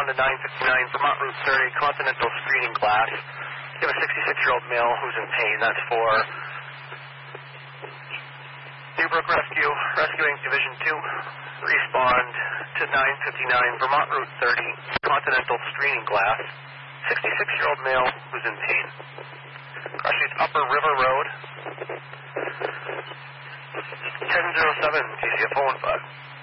respond to 959 Vermont Route 30, Continental Screening Glass. You have a 66-year-old male who's in pain. That's for Newbrook Rescue, Rescuing Division 2. Respond to 959 Vermont Route 30, Continental Screening Glass. 66-year-old male who's in pain. Cross Street Upper River Road. 1007 TCF 015.